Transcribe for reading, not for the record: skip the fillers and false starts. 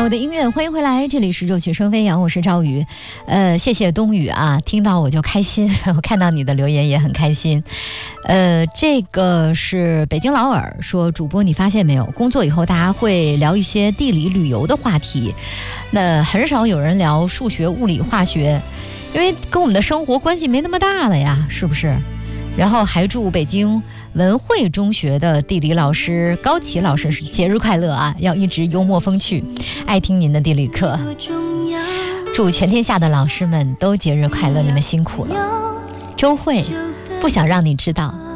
我的音乐，欢迎回来，这里是热血生飞扬，我是赵宇。谢谢冬雨啊，听到我就开心，我看到你的留言也很开心。这个是北京老耳说，主播你发现没有，工作以后大家会聊一些地理旅游的话题，那很少有人聊数学、物理、化学，因为跟我们的生活关系没那么大了呀，是不是？然后还祝北京文汇中学的地理老师高启老师节日快乐啊，要一直幽默风趣，爱听您的地理课。祝全天下的老师们都节日快乐，你们辛苦了。周慧，不想让你知道